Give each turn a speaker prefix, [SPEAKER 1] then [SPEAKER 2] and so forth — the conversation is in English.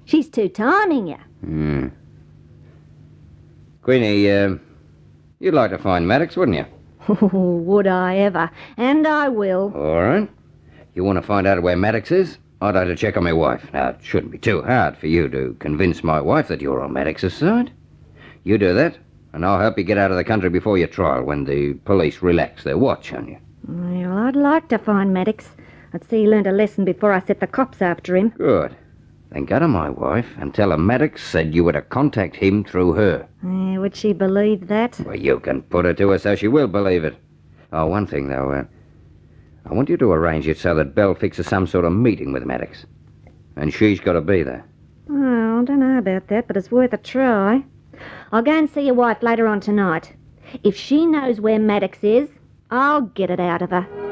[SPEAKER 1] She's two-timing you.
[SPEAKER 2] Queenie, you'd like to find Maddox, wouldn't you?
[SPEAKER 1] Oh, would I ever? And I will.
[SPEAKER 2] All right. You want to find out where Maddox is? I'd like to check on my wife. Now, it shouldn't be too hard for you to convince my wife that you're on Maddox's side. You do that, and I'll help you get out of the country before your trial when the police relax their watch on you.
[SPEAKER 1] Well, I'd like to find Maddox. I'd see he learned a lesson before I set the cops after him.
[SPEAKER 2] Good. Then go to my wife and tell her Maddox said you were to contact him through her.
[SPEAKER 1] Would she believe that?
[SPEAKER 2] Well, you can put it to her so she will believe it. Oh, one thing, though. I want you to arrange it so that Belle fixes some sort of meeting with Maddox. And she's got to be there.
[SPEAKER 1] Oh, I don't know about that, but it's worth a try. I'll go and see your wife later on tonight. If she knows where Maddox is, I'll get it out of her.